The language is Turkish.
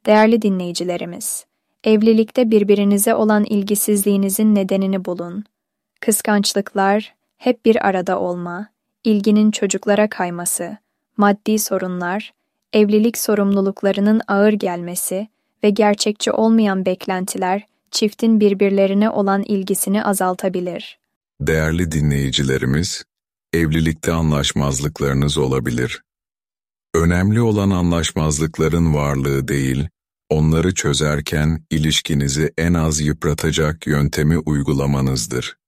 Değerli dinleyicilerimiz, evlilikte birbirinize olan ilgisizliğinizin nedenini bulun. Kıskançlıklar, hep bir arada olma, ilginin çocuklara kayması, maddi sorunlar, evlilik sorumluluklarının ağır gelmesi ve gerçekçi olmayan beklentiler çiftin birbirlerine olan ilgisini azaltabilir. Değerli dinleyicilerimiz, evlilikte anlaşmazlıklarınız olabilir. Önemli olan anlaşmazlıkların varlığı değil, onları çözerken ilişkinizi en az yıpratacak yöntemi uygulamanızdır.